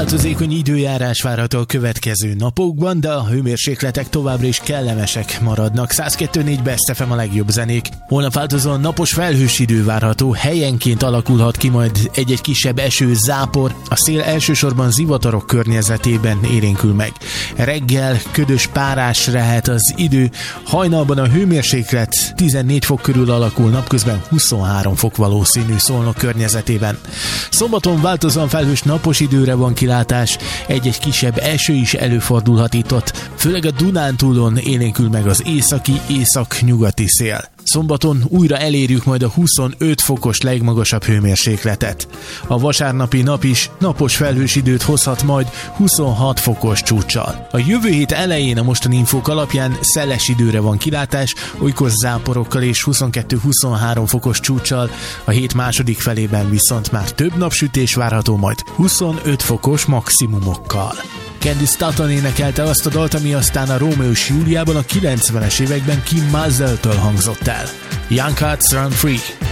Változékony időjárás várható a következő napokban, de a hőmérsékletek továbbra is kellemesek maradnak. 102.4 Best FM a legjobb zenék. Holnap változóan napos felhős idő várható, helyenként alakulhat ki majd egy-egy kisebb eső, zápor. A szél elsősorban zivatarok környezetében élénkül meg. Reggel ködös párás lehet az idő, hajnalban a hőmérséklet 14 fok körül alakul, napközben 23 fok valószínű Szolnok környezetében. Szombaton változóan felhős napos időre van kilátás, egy-egy kisebb eső is előfordulhat itt-ott, főleg a Dunántúlon élénkül meg az északi-észak-nyugati szél. Szombaton újra elérjük majd a 25 fokos legmagasabb hőmérsékletet. A vasárnapi nap is napos felhős időt hozhat majd 26 fokos csúccsal. A jövő hét elején a mostani infók alapján szeles időre van kilátás, olykor záporokkal és 22-23 fokos csúccsal, a hét második felében viszont már több napsütés várható majd 25 fokos maximumokkal. Candice Sutton énekelte azt a dalt, ami aztán a Rómeó és Júliában a 90-es években Kim Mazeltől hangzott el. Young Hearts Run Free.